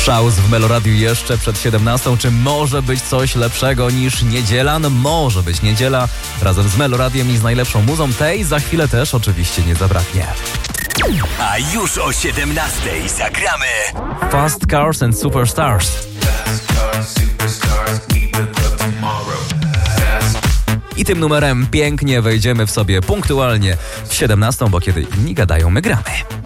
Szaus w Meloradiu jeszcze przed 17. Czy może być coś lepszego niż niedziela? No może być niedziela razem z Meloradiem i z najlepszą muzą. Tej za chwilę też oczywiście nie zabraknie. A już o 17:00 zagramy Fast Cars and Superstars. I tym numerem pięknie wejdziemy w sobie punktualnie w 17, bo kiedy inni gadają, my gramy.